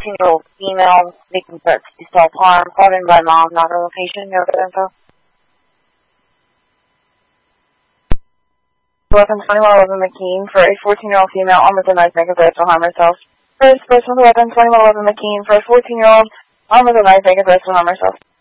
14-year-old female making threats to self-harm, called in by mom, not her location. No other info. Weapon 2111 McKean for a 14-year-old female armed with a knife making threats to harm herself. First person with weapon 2111 McKean for a 14-year-old armed with a knife making threats to harm herself.